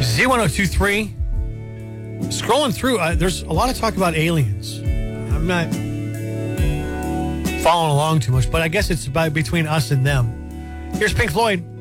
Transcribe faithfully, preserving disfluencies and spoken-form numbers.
Z one oh two point three. Scrolling through, uh, there's a lot of talk about aliens. I'm not following along too much, but I guess it's about between us and them. Here's Pink Floyd.